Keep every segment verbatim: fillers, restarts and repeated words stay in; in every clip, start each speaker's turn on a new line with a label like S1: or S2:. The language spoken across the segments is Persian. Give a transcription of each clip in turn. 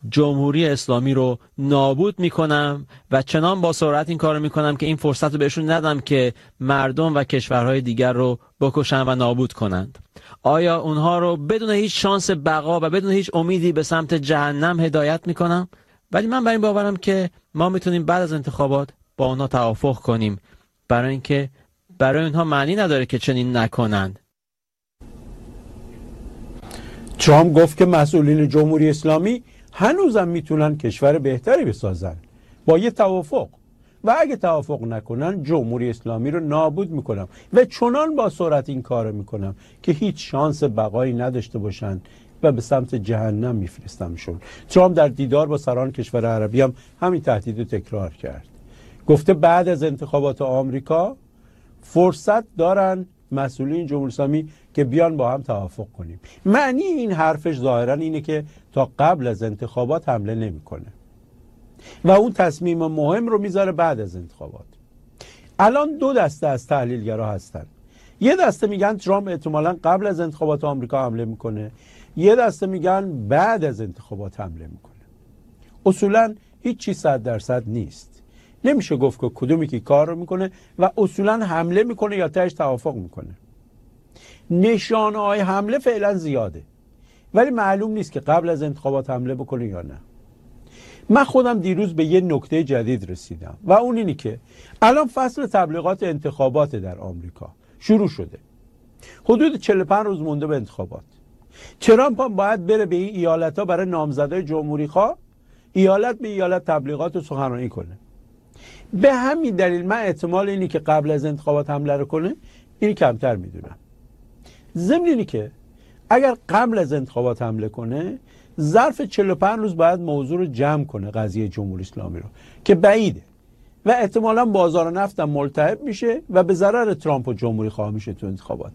S1: جمهوری اسلامی رو نابود میکنم و چنان با سرعت این کار رو میکنم که این فرصت رو بهشون ندم که مردم و کشورهای دیگر رو بکشن و نابود کنند. آیا اونها رو بدون هیچ شانس بقا و بدون هیچ امیدی به سمت جهنم هدایت میکنم؟ ولی من بر این باورم که ما میتونیم بعد از انتخابات با اونها توافق کنیم، برای اینکه برای اونها معنی نداره که چنین نکنند.
S2: ترامپ گفت که مسئولین جمهوری اسلامی هنوزم میتونن کشور بهتری بسازن با یه توافق، و اگه توافق نکنن جمهوری اسلامی رو نابود میکنم و چنان با سرعت این کار میکنم که هیچ شانس بقایی نداشته باشن و به سمت جهنم میفرستمشون. ترامپ در دیدار با سران کشور عربی هم همین تهدید رو تکرار کرد. گفته بعد از انتخابات آمریکا فرصت دارن مسئولین جمهوری اسلامی که بیان با هم توافق کنیم. معنی این حرفش ظاهرا اینه که تا قبل از انتخابات حمله نمیکنه و اون تصمیم مهم رو میذاره بعد از انتخابات. الان دو دسته از تحلیلگرا هستن. یه دسته میگن ترامپ احتمالاً قبل از انتخابات آمریکا حمله میکنه، یه دسته میگن بعد از انتخابات حمله میکنه. اصولاً هیچ چیز صد درصد نیست. نمیشه گفت که کدومی که کار رو میکنه و اصولاً حمله میکنه یا تهش توافق میکنه. نشانه های حمله فعلا زیاده، ولی معلوم نیست که قبل از انتخابات حمله بکنه یا نه. من خودم دیروز به یه نکته جدید رسیدم و اون اینی که الان فصل تبلیغات انتخابات در آمریکا شروع شده. حدود چهل و پنج روز مونده به انتخابات. ترامپ هم باید بره به این ایالت‌ها برای نامزدای جمهوری خواه ایالت به ایالت تبلیغات و سخنرانی کنه. به همین دلیل من احتمال اینی که قبل از انتخابات حمله رو کنه اینی کمتر میدونم. ضمن اینی که اگر قبل از انتخابات حمله کنه ظرف چهل و پنج روز باید موضوع رو جمع کنه، قضیه جمهوری اسلامی رو، که بعیده و احتمالاً بازار نفت هم ملتهب میشه و به ضرر ترامپ و جمهوری خواه میشه تو انتخابات.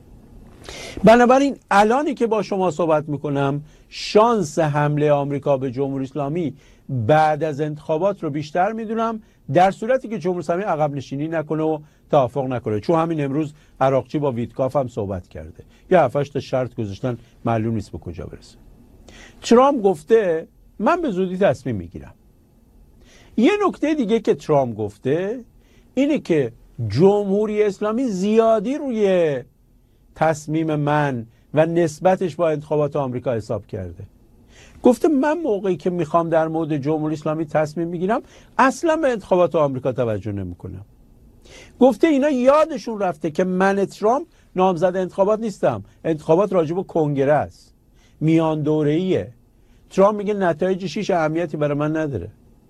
S2: بنابراین الانی که با شما صحبت میکنم شانس حمله آمریکا به جمهوری اسلامی بعد از انتخابات رو بیشتر میدونم، در صورتی که جمهوری اسلامی عقب نشینی نکنه و توافق نکنه. چون همین امروز عراقچی با ویتکاف هم صحبت کرده، یه هفتش تا شرط گذاشتن، معلوم نیست به کجا برسه. ترامپ گفته من به زودی تصمیم میگیرم. یه نکته دیگه که ترامپ گفته اینه که جمهوری اسلامی زیادی روی تصمیم من و نسبتش با انتخابات آمریکا حساب کرده. گفته من موقعی که میخوام در مورد جمهوری اسلامی تصمیم میگیرم اصلا به انتخابات آمریکا توجه نمیکنم. گفته اینا یادشون رفته که من ترامپ نامزد انتخابات نیستم، انتخابات راجع به کنگره است، میان دوره‌ایه. ترامپ میگه نتایجش هیچ اهمیتی برای من نداره.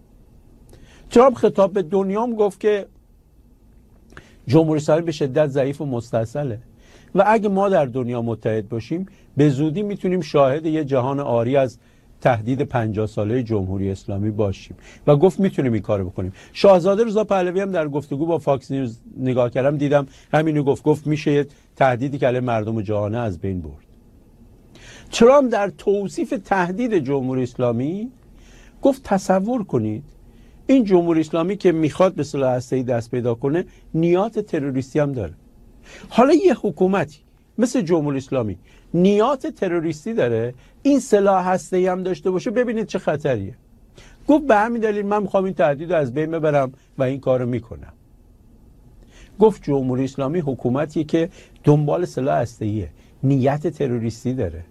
S2: ترامپ خطاب به دنیام گفت که جمهوری اسلامی به شدت ضعیف و مستاصله و اگه ما در دنیا متحد باشیم به زودی میتونیم شاهد یه جهان عاری از تهدید پنجاه ساله جمهوری اسلامی باشیم و گفت میتونیم این کارو بکنیم. شاهزاده رضا پهلوی هم در گفتگو با فاکس نیوز نگاه کردم دیدم همینو گفت، گفت میشه یه تهدیدی که علیه مردم جهان از بین برد. ترامپ در توصیف تهدید جمهوری اسلامی گفت تصور کنید این جمهوری اسلامی که میخواد به سلاح هسته‌ای دست پیدا کنه نیات تروریستی هم داره. حالا یه حکومتی مثل جمهوری اسلامی نیات تروریستی داره، این سلاح هسته‌ای هم داشته باشه، ببینید چه خطریه. گفت به همین دلیل من میخوام این تهدید رو از بین ببرم و این کارو میکنم. گفت جمهوری اسلامی حکومتیه که دنبال سلاح هسته‌ایه، نیت تروریستی داره.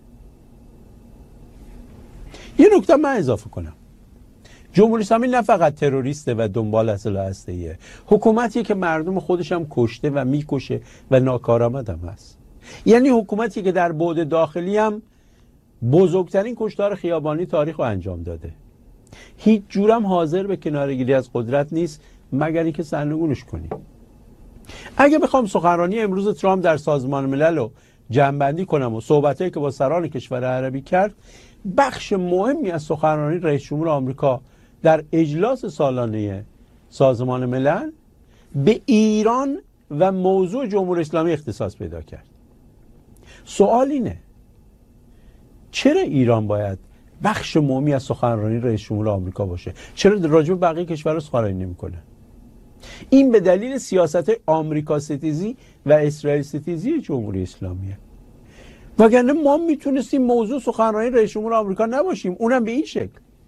S2: یه نکته من اضافه کنم، جمهوری اسلامی نه فقط تروریسته و دنبال اسلحه هسته‌ایه، حکومتیه که مردم خودش هم کشته و میکشه و ناکارآمد هم هست. یعنی حکومتی که در بعد داخلی هم بزرگترین کشتار خیابانی تاریخ رو انجام داده. هیچ جورم حاضر به کناره‌گیری از قدرت نیست مگر اینکه سرنگونش کنی. اگه بخوام سخنرانی امروز ترامپ در سازمان ملل رو جمع‌بندی کنم و صحبتایی که با سران کشور عربی کرد، بخش مهمی از سخنرانی رئیس جمهور آمریکا در اجلاس سالانه سازمان ملل به ایران و موضوع جمهوری اسلامی اختصاص پیدا کرد. سوال اینه چرا ایران باید بخش مهمی از سخنرانی رئیس جمهور آمریکا باشه؟ چرا راجع به بقیه کشورها سخنرانی نمی‌کنه؟ این به دلیل سیاست آمریکا ستیزی و اسرائیل ستیزی جمهوری اسلامیه. وگرنه ما میتونستیم موضوع سخنرانی رئیس جمهور آمریکا نباشیم، اونم به این شکل.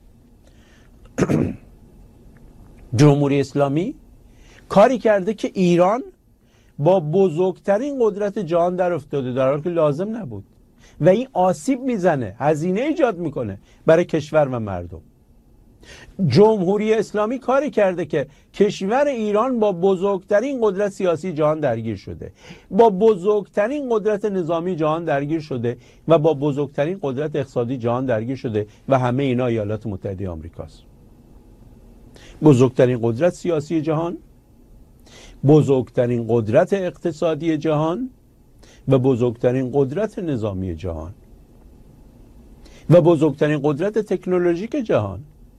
S2: جمهوری اسلامی کاری کرده که ایران با بزرگترین قدرت جهان در افتاده، در حالی که لازم نبود و این آسیب میزنه، هزینه ایجاد میکنه برای کشور و مردم. جمهوری اسلامی کاری کرده که کشور ایران با بزرگترین قدرت سیاسی جهان درگیر شده، با بزرگترین قدرت نظامی جهان درگیر شده و با بزرگترین قدرت اقتصادی جهان درگیر شده و همه اینا ایالات متحده آمریکاست. بزرگترین قدرت سیاسی جهان، بزرگترین قدرت اقتصادی جهان و بزرگترین قدرت نظامی جهان و بزرگترین قدرت تکنولوژیک جهان.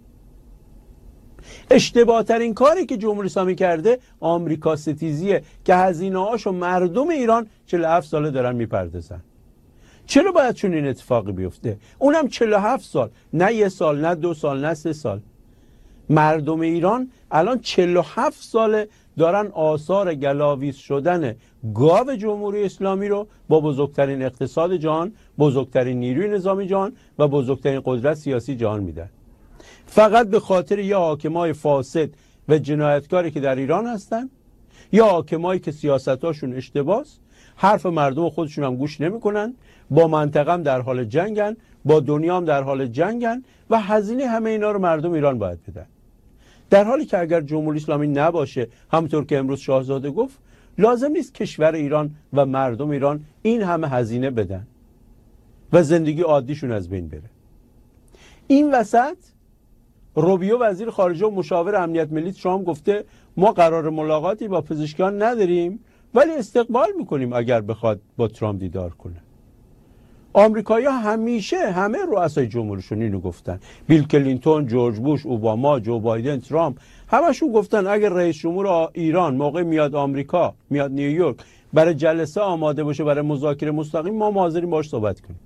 S2: اشتباه ترین کاری که جمهوری اسلامی کرده آمریکا ستیزیه که هزینه هاشو مردم ایران چهل و هفت ساله دارن میپردازن. چرا باید چون این اتفاقی بیفته؟ اونم چهل و هفت سال، نه یه سال، نه دو سال، نه سه سال. مردم ایران الان چهل و هفت ساله دارن آثار گلاویز شدن گاو جمهوری اسلامی رو با بزرگترین اقتصاد جهان، بزرگترین نیروی نظامی جهان و بزرگترین قدرت سیاسی جهان میدن، فقط به خاطر یه حاکمای فاسد و جنایتکاری که در ایران هستن، یا حاکمایی که سیاستاشون اشتباهه، حرف مردم خودشون هم گوش نمیکنن، با منطقه هم در حال جنگن، با دنیا هم در حال جنگن و هزینه همه اینا رو مردم ایران باید بدن. در حالی که اگر جمهوری اسلامی نباشه، همونطور که امروز شاهزاده گفت، لازم نیست کشور ایران و مردم ایران این همه هزینه بدن و زندگی عادیشون از بین بره. این وسط روبیو وزیر خارجه و مشاور امنیت ملی ترامپ گفته ما قرار ملاقاتی با پزشکان نداریم ولی استقبال میکنیم اگر بخواد با ترامپ دیدار کنه. آمریکایی‌ها همیشه همه رؤسای جمهورشون اینو گفتن. بیل کلینتون، جورج بوش، اوباما، جو بایدن، ترامپ، همشون گفتن اگر رئیس جمهور ایران موقع میاد آمریکا، میاد نیویورک برای جلسه آماده باشه برای مذاکره مستقیم، ما حاضریم باهاش صحبت کنیم.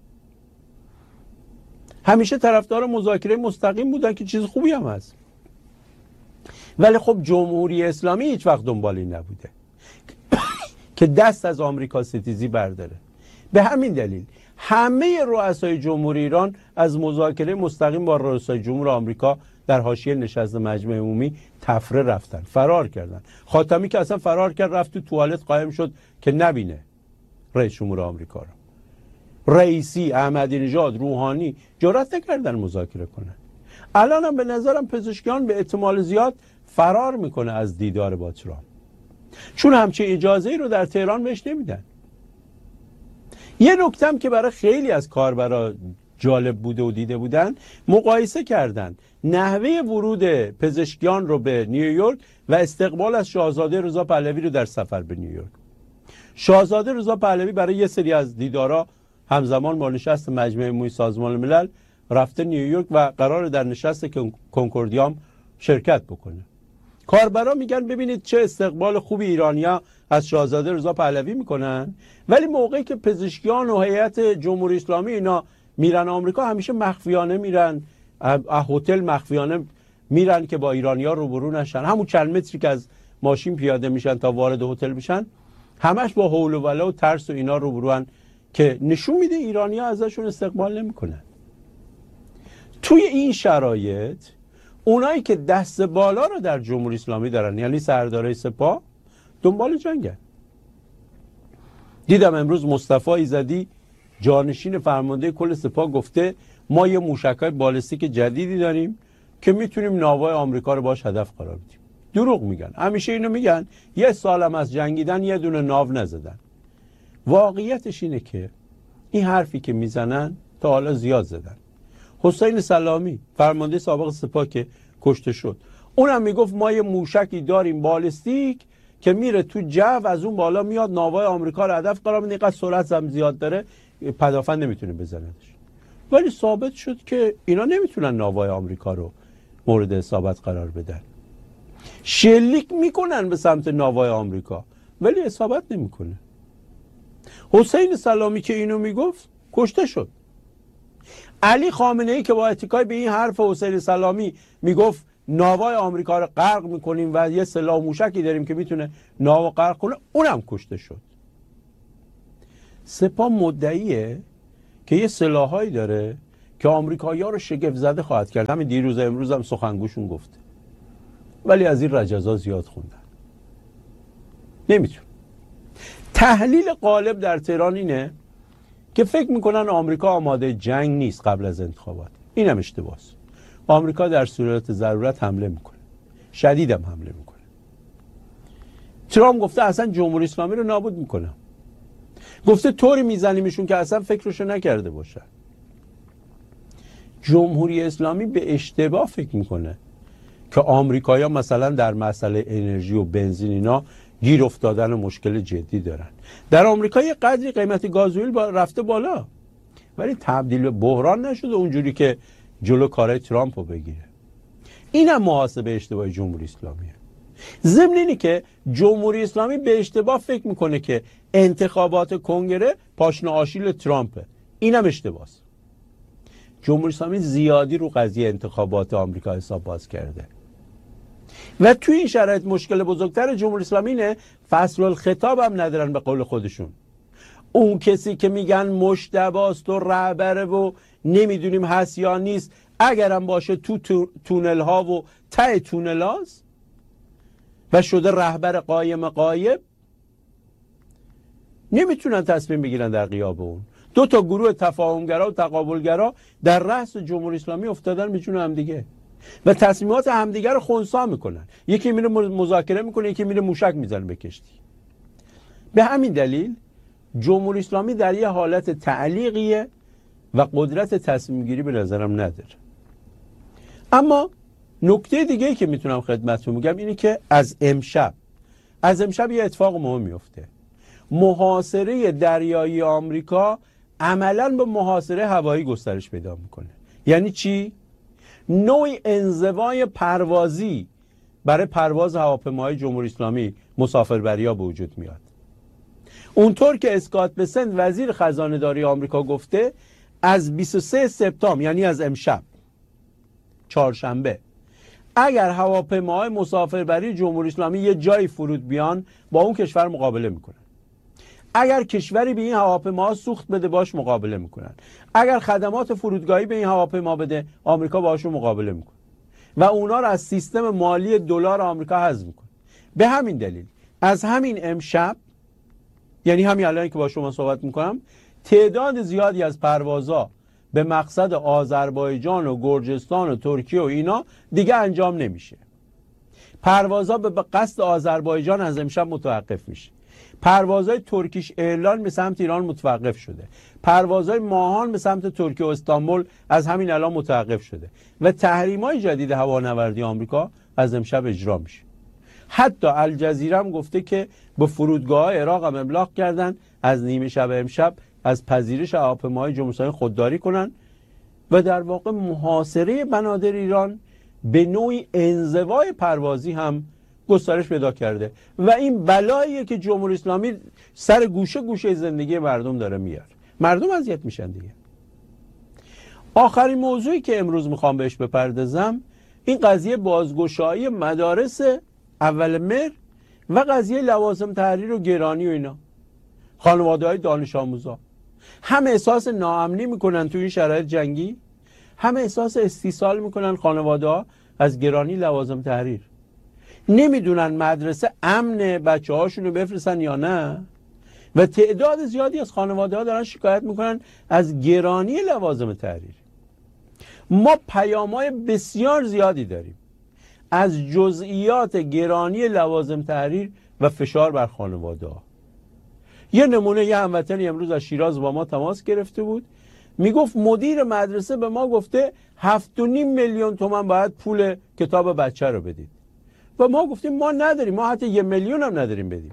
S2: همیشه طرفدار مذاکره مستقیم بودن که چیز خوبی هم هست. ولی خب جمهوری اسلامی هیچ وقت دنبال این نبوده که دست از آمریکا ستیزی برداره. به همین دلیل همه رؤسای جمهوری ایران از مذاکره مستقیم با رؤسای جمهور آمریکا در حاشیه نشست مجمع عمومی تفره رفتن، فرار کردن. خاتمی که اصلا فرار کرد، رفت تو توالت قایم شد که نبینه رئیس جمهور آمریکا رو. رئیسی، احمدی نژاد، روحانی جرأت نکردن مذاکره کنن. الان هم به نظرم پزشکیان به احتمال زیاد فرار میکنه از دیدار با ترامپ، چون همچه اجازه‌ای رو در تهران بهش نمیدن. یه نکتم که برای خیلی از کاربرا جالب بوده و دیده بودن، مقایسه کردن نحوه ورود پزشکیان رو به نیویورک و استقبال از شاهزاده رضا پهلوی رو در سفر به نیویورک. شاهزاده رضا پهلوی برای یه سری از دیدارا همزمان با نشست مجمع عمومی سازمان ملل رفته نیویورک و قرار در نشست کنکوردیام شرکت بکنه. کاربرا میگن ببینید چه استقبال خوبی ایرانیا از شاهزاده رضا پهلوی میکنن، ولی موقعی که پزشکیان و هیئت جمهوری اسلامی اینا میرن آمریکا همیشه مخفیانه میرن، هتل مخفیانه میرن که با ایرانیا روبرو نشن. همون چند متری که از ماشین پیاده میشن تا وارد هتل میشن همش با هول و ولا و ترس و اینا روبروان که نشون میده ایرانیا ازشون استقبال نمیکنن. توی این شرایط اونایی که دست بالا رو در جمهوری اسلامی دارن، یعنی سردارای سپاه، دنبال جنگن. دیدم امروز مصطفی ایزدی جانشین فرمانده کل سپاه گفته ما یه موشک‌های بالستیک جدیدی داریم که میتونیم ناوهای آمریکا رو باش هدف قرار بدیم. دروغ میگن، همیشه اینو میگن. یه سالم از جنگیدن یه دونه ناو نزدن. واقعیتش اینه که این حرفی که میزنن تا حالا زیاد زدن. حسین سلامی فرمانده سابق سپاه که کشته شد، اونم میگفت ما یه موشکی داریم بالستیک که میره تو جو، از اون بالا میاد ناوهای آمریکا رو هدف قرار میده، اینقدر سرعت هم زیاد داره پدافند نمیتونه بزندش. ولی ثابت شد که اینا نمیتونن ناوهای آمریکا رو مورد اصابت قرار بدن. شلیک میکنن به سمت ناوهای آمریکا ولی اصابت نمیکنه. حسین سلامی که اینو میگفت کشته شد. علی خامنه ای که با اتکای به این حرف حسین سلامی میگفت ناوهای آمریکا رو غرق میکنیم و یه سلاح موشکی داریم که میتونه ناو غرق کنه، اونم کشته شد. سپاه مدعیه که یه سلاحایی داره که آمریکایی‌ها رو شگفت زده خواهد کرد. همین دیروز امروز هم سخنگوشون گفته، ولی از این رجزا زیاد خوندن. نمیتون. تحلیل غالب در تهران اینه که فکر میکنن آمریکا آماده جنگ نیست قبل از انتخابات. اینم اشتباهه. آمریکا در صورت ضرورت حمله میکنه، شدیدم حمله میکنه. ترامپ گفته اصلا جمهوری اسلامی رو نابود میکنم. گفته طوری میزنیمشون که اصلا فکرشو نکرده باشن. جمهوری اسلامی به اشتباه فکر میکنه که آمریکایی‌ها مثلا در مسئله انرژی و بنزین اینا گیر افتادن و مشکل جدی دارن. در آمریکا یه قدری قیمت گازوئیل با رفته بالا، ولی تبدیل به بحران نشده اونجوری که جلو کارهای ترامپ رو بگیره. اینم محاسبه اشتباه جمهوری اسلامیه. ضمن اینی که جمهوری اسلامی به اشتباه فکر میکنه که انتخابات کنگره پاشنه آشیل ترامپه. اینم اشتباهه. جمهوری اسلامی زیادی رو قضیه انتخابات آمریکا حساب باز کرده و توی این شرایط مشکل بزرگتر جمهوری اسلامی اینه فصل الخطاب هم ندارن. به قول خودشون اون کسی که میگن مجتباست و رهبره و نمیدونیم هست یا نیست، اگرم باشه تو, تو تونل ها و ته تونل هاست و شده رهبر قایم قایب، نمیتونن تصمیم بگیرن در غیاب اون. دو تا گروه تفاهمگرا و تقابلگرا در رأس جمهوری اسلامی افتادن به جون همدیگه و تصمیمات همدیگه رو خنثی میکنن. یکی میره مذاکره میکنه، یکی میره موشک میزنه به کشتی. به همین دلیل جمهوری اسلامی در یه حالت تعلیقیه و قدرت تصمیم گیری به نظرم نداره. اما نکته دیگه ای که میتونم خدمتتون بگم اینه که از امشب از امشب یه اتفاق مهم میفته. محاصره دریایی آمریکا عملاً به محاصره هوایی گسترش پیدا میکنه. یعنی چی؟ نوعی انزوای پروازی برای پرواز هواپیماهای جمهوری اسلامی مسافربری‌ها به وجود میاد. اونطور که اسکات بسنت وزیر خزانه داری آمریکا گفته، از بیست و سوم سپتامبر یعنی از امشب چهارشنبه اگر هواپیماهای مسافربری جمهوری اسلامی یه جایی فرود بیان با اون کشور مقابله میکنن. اگر کشوری به این هواپیما سوخت بده باش مقابله میکنن. اگر خدمات فرودگاهی به این هواپیما بده آمریکا باهاشون مقابله میکنه و اونا رو از سیستم مالی دلار آمریکا حذف میکنه. به همین دلیل از همین امشب، یعنی همین الان که با شما صحبت میکنم، تعداد زیادی از پروازها به مقصد آذربایجان و گرجستان و ترکیه و اینا دیگه انجام نمیشه. پروازها به قصد آذربایجان از امشب متوقف میشه. پروازهای ترکیش ایرلاین به سمت ایران متوقف شده. پروازهای ماهان به سمت ترکیه و استانبول از همین الان متوقف شده و تحریم‌های جدید هوانوردی آمریکا از امشب اجرا میشه. حتی الجزیره هم گفته که به فرودگاه‌های عراق هم ابلاغ کردن از نیمه شب امشب از پذیرش هواپیماهای جمهوری اسلامی خودداری کنن و در واقع محاصره بنادر ایران به نوعی انزوای پروازی هم گسترش پیدا کرده و این بلاییه که جمهوری اسلامی سر گوشه گوشه زندگی مردم داره میاره. مردم اذیت میشن دیگه. آخرین موضوعی که امروز میخوام بهش بپردازم این قضیه بازگشایی مدارس اول مهر و قضیه لوازم تحریر و گرانی و اینا. خانواده‌های دانش آموزا هم احساس ناامنی میکنن تو این شرایط جنگی، هم احساس استیصال میکنن خانواده‌ها از گرانی لوازم تحریر. نمیدونن مدرسه امن بچه هاشون رو بفرستن یا نه و تعداد زیادی از خانواده ها دارن شکایت میکنن از گرانی لوازم تحریر. ما پیام‌های بسیار زیادی داریم از جزئیات گرانی لوازم تحریر و فشار بر خانواده ها. یه نمونه، یه هموطنی امروز از شیراز با ما تماس گرفته بود، میگفت مدیر مدرسه به ما گفته هفت و نیم میلیون تومان باید پول کتاب بچه رو بدید و ما گفتیم ما نداریم، ما حتی یه میلیون هم نداریم بدیم.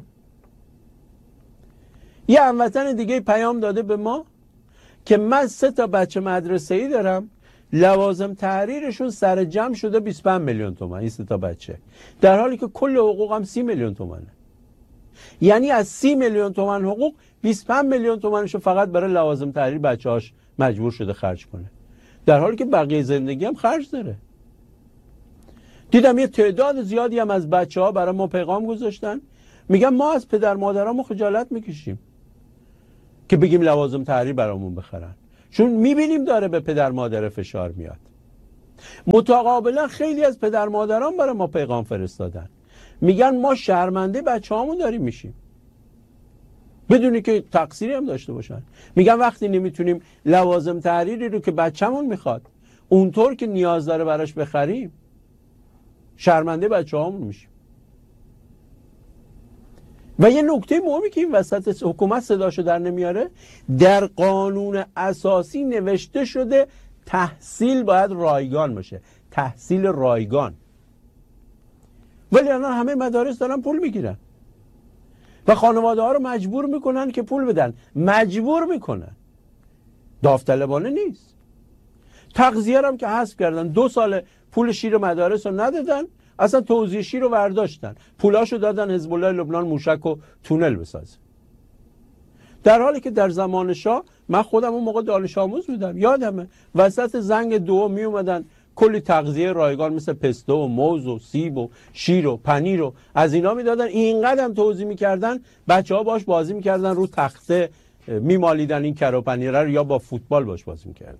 S2: یه هموطن دیگه پیام داده به ما که من سه تا بچه مدرسه‌ای دارم، لوازم تحریرشون سر جمع شده بیست و پنج میلیون تومان این سه تا بچه، در حالی که کل حقوقم سی میلیون تومانه. یعنی از سی میلیون تومان حقوق بیست و پنج میلیون تومانشو فقط برای لوازم تحریر بچه‌هاش مجبور شده خرج کنه، در حالی که بقیه زندگی هم خرج داره. دیدم یه تعداد زیادی هم از بچه‌ها برای ما پیغام گذاشتن، میگن ما از پدر مادرامون خجالت میکشیم که بگیم لوازم تحریر برامون بخرن، چون میبینیم داره به پدر مادر فشار میاد. متقابلا خیلی از پدر مادران برای ما پیغام فرستادن، میگن ما شرمنده بچه هامون داریم میشیم بدونی که تقصیری هم داشته باشن. میگن وقتی نمیتونیم لوازم تحریری رو که بچه‌مون میخواد اونطور که نیاز داره براش بخریم، شرمنده بچه هامون میشیم. و یه نکته مهمی که این وسط حکومت صداشو در نمیاره، در قانون اساسی نوشته شده تحصیل باید رایگان باشه، تحصیل رایگان. ولی الان همه مدارس دارن پول میگیرن و خانواده ها رو مجبور میکنن که پول بدن، مجبور میکنن، داوطلبانه نیست. تغذیه هم که حذف کردن، دو سال پول شیر مدارس رو ندادن، اصلا توزیع شیر رو برداشتن، پولاشو دادن حزب الله لبنان موشک و تونل بسازه. در حالی که در زمان شاه، من خودم اون موقع دانش آموز بودم، یادمه وسط زنگ دو می اومدن کلی تغذیه رایگان مثل پسته و موز و سیب و شیر و پنیر و از اینا میدادن. اینقدر هم توزیع میکردن بچه ها باش بازی میکردن، رو تخته میمالیدن این کره و پنیره رو، یا با فوتبال باش بازی میکردن.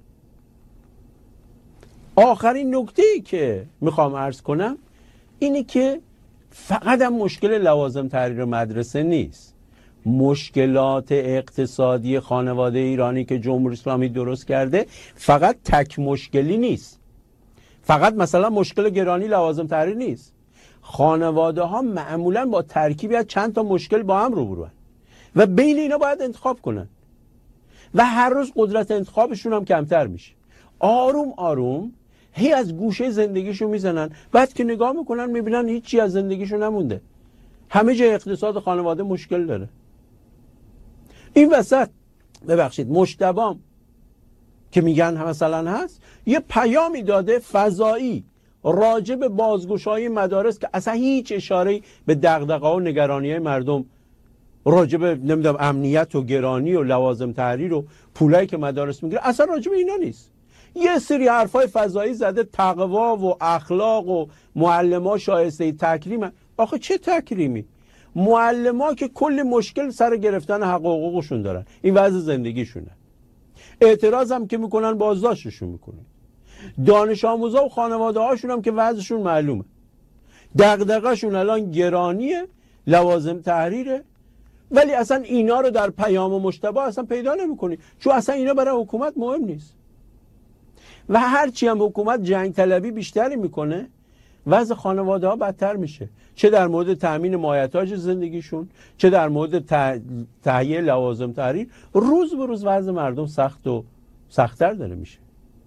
S2: آخرین نکته‌ای که میخوام عرض کنم اینه که فقط هم مشکل لوازم تحریر مدرسه نیست. مشکلات اقتصادی خانواده ایرانی که جمهوری اسلامی درست کرده فقط تک مشکلی نیست. فقط مثلا مشکل گرانی لوازم تحریر نیست. خانواده ها معمولا با ترکیبی از چند تا مشکل با هم روبروان و بین اینا باید انتخاب کنن و هر روز قدرت انتخابشون هم کمتر میشه. آروم آروم هی از گوشه زندگیشو میزنن، بعد که نگاه میکنن میبینن هیچی از زندگیشو نمونده. همه جای اقتصاد خانواده مشکل داره. این وسط ببخشید مجتبام که میگن مثلا هست یه پیامی داده فضایی راجع به بازگشایی مدارس که اصلا هیچ اشاره‌ای به دغدغه‌ها و نگرانی‌های مردم راجع به نمیدونم امنیت و گرانی و لوازم تحریر و پولایی که مدارس میگیره اصلا راجع به اینا نیست. یه سری حرفای فضایی زده، تقوا و اخلاق و معلم‌ها شایسته تکریم. آخه چه تکریمی؟ معلم‌ها که کلی مشکل سر گرفتن حق و حقوقشون دارن، این وضع زندگیشونه. اعتراض هم که میکنن بازداشتشون میکنن. دانش آموزا و خانواده هاشون هم که وضعشون معلومه، دغدغه‌شون الان گرانیه، لوازم تحریره، ولی اصلا اینا رو در پیام و مجتبی اصلا پیدا نمیکنی، چون اصلا اینا برای حکومت مهم نیست. و هرچی هم حکومت جنگ طلبی بیشتری میکنه وضع خانواده ها بدتر میشه، چه در مورد تامین مایحتاج زندگیشون، چه در مورد تهیه لوازم تحریر. روز به روز وضع مردم سخت و سخت‌تر داره میشه.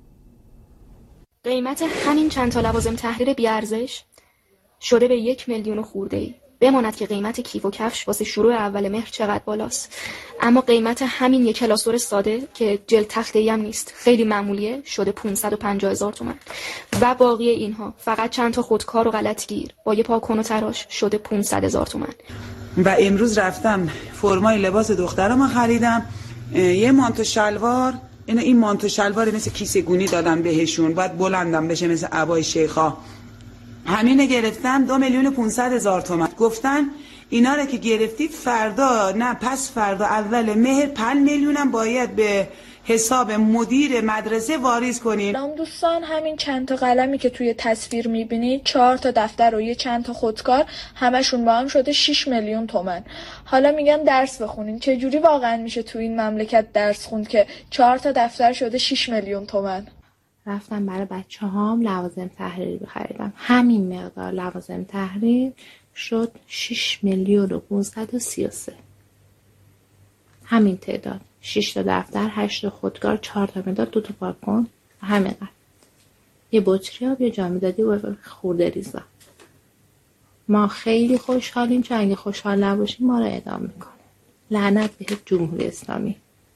S3: قیمت همین چند تا لوازم تحریر بی‌ارزش شده به یک میلیون خورده‌ای. بماند که قیمت کیف و کفش واسه شروع اول مهر چقدر بالاست، اما قیمت همین یک کلاسور ساده که جلد تخته‌ای هم نیست، خیلی معمولیه، شده پانصد و پنجاه هزار تومان. و باقی اینها فقط چند تا خودکار و غلطگیر با یه پاکن و تراش شده پانصد هزار تومان.
S4: و امروز رفتم فرمای لباس دخترامو خریدم، یه مانتو شلوار، اینا این مانتو شلوار مثل کیسه گونی دادم بهشون، باید بلندم بشه مثل عبای شیخا. همینه گرفتم دو میلیون و پونصد هزار تومان. گفتن اینا رو که گرفتی فردا نه پس فردا اول مهر پنج میلیونم باید به حساب مدیر مدرسه واریز کنید.
S5: سلام دوستان، همین چند تا قلمی که توی تصویر میبینید، چهار تا دفتر و یه چند تا خودکار، همشون با هم شده شش میلیون تومان. حالا میگن درس بخونین، چه جوری واقعا میشه تو این مملکت درس خوند که چهار تا دفتر شده شش میلیون تومان؟
S6: رفتم برای بچه هام لوازم تحریری بخریدم، همین مقدار لوازم تحریر شد شش میلیون و پانصد و سی و سه. همین تعداد، شش تا دفتر، هشت تا خودکار، چهار تا مداد، دو تا پاکن، همینقدر. یه بطری آب، یه جامدادی و خورده ریزا. ما خیلی خوشحالیم، چون اگه خوشحال نباشیم ما رو اعدام میکنه. لعنت به جمهوری اسلامی.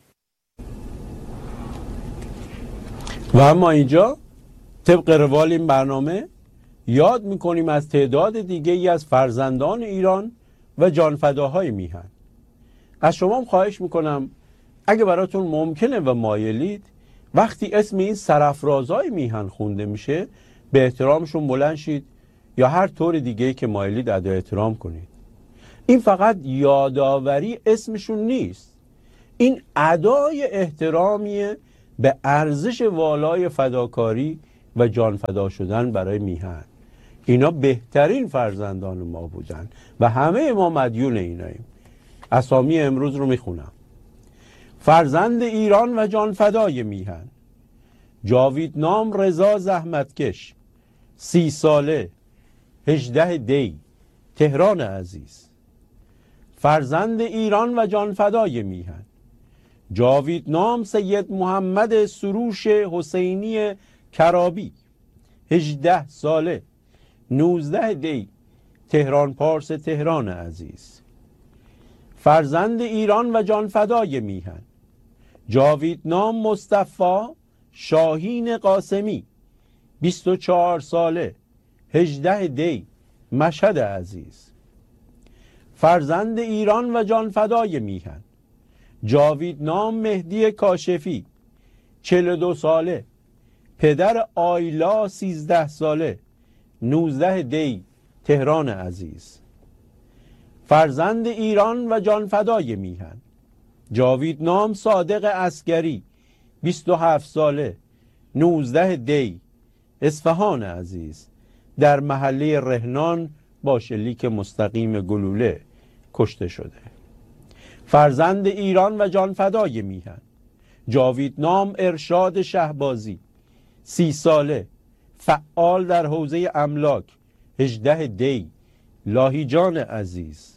S2: و اما اینجا طبق روال این برنامه یاد میکنیم از تعداد دیگه ای از فرزندان ایران و جانفداهای میهن. از شما هم خواهش میکنم اگه براتون ممکنه و مایلید وقتی اسم این سرافرازای میهن خونده میشه به احترامشون بلند شید یا هر طور دیگه که مایلید ادای احترام کنید. این فقط یادآوری اسمشون نیست، این ادای احترامیه به ارزش والای فداکاری و جان فدا شدن برای میهن. اینا بهترین فرزندان ما بودن و همه ما مدیون ایناییم. اسامی امروز رو میخونم. فرزند ایران و جان فدای میهن: جاویدنام رضا زحمتکش، سی ساله، هجده دی، تهران عزیز. فرزند ایران و جان فدای میهن: جاویدنام سید محمد سروش حسینی کرابی، هجده ساله، نوزده دی، تهران پارس تهران عزیز. فرزند ایران و جان فدای میهن: جاویدنام مصطفی شاهین قاسمی، بیست و چهار ساله، هجده دی، مشهد عزیز. فرزند ایران و جان فدای میهن: جاویدنام مهدی کاشفی، چهل و دو ساله، پدر آیلا، سیزده ساله، نوزده دی، تهران عزیز. فرزند ایران و جان فدای میهن: جاویدنام صادق عسکری، بیست و هفت ساله، نوزده دی، اصفهان عزیز. در محله رهنان با شلیک مستقیم گلوله کشته شده. فرزند ایران و جان فدای میهن: جاویدنام ارشاد شهبازی، سی ساله، فعال در حوزه املاک، هجده دی، لاهیجان عزیز.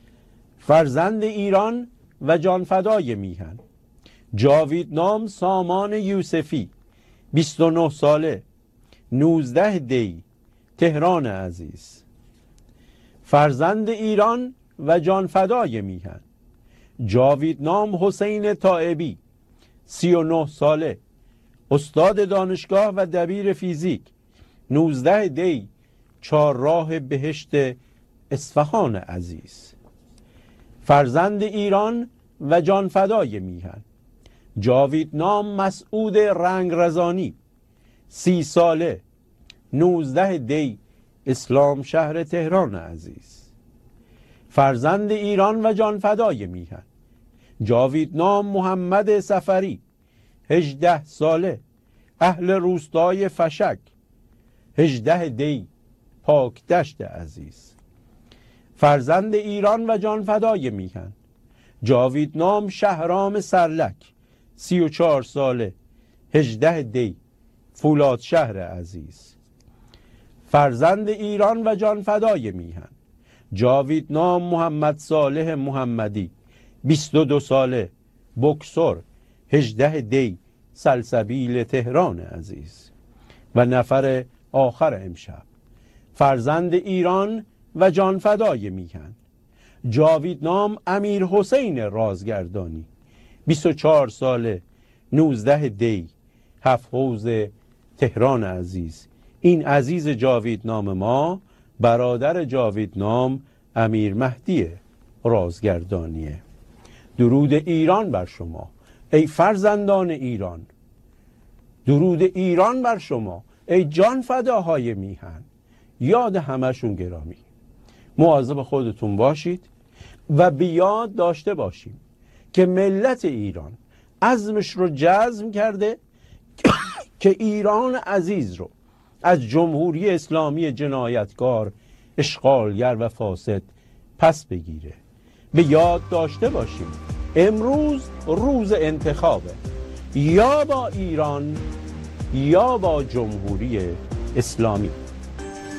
S2: فرزند ایران و جان فدای میهن: جاویدنام سامان یوسفی، بیست و نه ساله، نوزده دی، تهران عزیز. فرزند ایران و جان فدای میهن: جاویدنام حسین طائبی، سی و نه ساله، استاد دانشگاه و دبیر فیزیک، نوزده دی، چهارراه بهشت اصفهان عزیز. فرزند ایران و جان فدای میهن: جاویدنام مسعود رنگرزانی، سی ساله، نوزده دی، اسلام شهر تهران عزیز. فرزند ایران و جان فدای میهن: جاویدنام محمد سفری، هجده ساله، اهل روستای فشک، هجده دی، پاکدشت عزیز. فرزند ایران و جان فدای میهن: جاویدنام شهرام سرلک، سی و چهار ساله، هجده دی، فولاد شهر عزیز. فرزند ایران و جان فدای میهن: جاویدنام محمد صالح محمدی، بیست و دو ساله، بکسور، هجده دی، سلسبیل تهران عزیز. و نفر آخر امشب: فرزند ایران و جان فدای میهن: جاویدنام امیر حسین رازگردانی، بیست و چهار ساله، نوزده دی، هفت حوض تهران عزیز. این عزیز جاویدنام ما برادر جاویدنام امیر مهدی رازگردانیه. درود ایران بر شما ای فرزندان ایران، درود ایران بر شما ای جان فداهای میهن. یاد همشون گرامی. مواظب خودتون باشید و بیاد داشته باشیم که ملت ایران عزمش رو جزم کرده که ایران عزیز رو از جمهوری اسلامی جنایتکار، اشغالگر و فاسد پس بگیره. به یاد داشته باشیم امروز روز انتخابه، یا با ایران یا با جمهوری اسلامی.